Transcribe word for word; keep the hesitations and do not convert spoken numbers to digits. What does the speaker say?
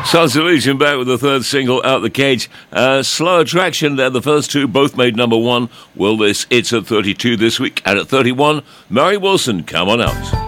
Sons of Legion back with the third single, Out the Cage. Uh, slow attraction there. The first two both made number one. Will this? It's at thirty-two this week. And at thirty-one, Mary Wilson, Come On Out.